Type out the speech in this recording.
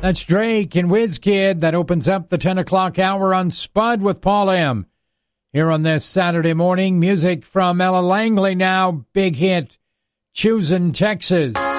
That's Drake and WizKid. That opens up the 10 o'clock hour on Spud with Paul M. Here on this Saturday morning, music from Ella Langley now. Big hit, Choosing Texas.